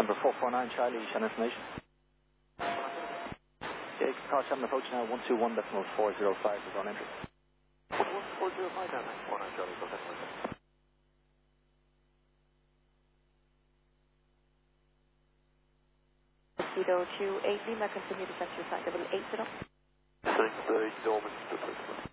Number 449 Charlie, Shannon information. Yeah, car 7 approach now, 121.405 is on entry. 405 down there, 49 Charlie, so that's Mosquito 28 Lima, continue to set your flight level 8 up. 630 Dolman,